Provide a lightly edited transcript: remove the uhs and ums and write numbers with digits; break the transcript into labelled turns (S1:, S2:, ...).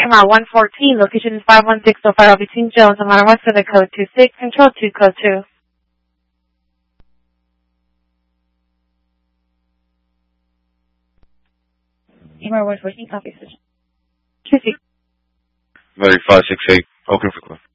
S1: MR 114, location is 51605 between Jones and Modern West of the code 26, control 2, code 2. MR 114, copy, sir. 26.
S2: Very 568, open frequency.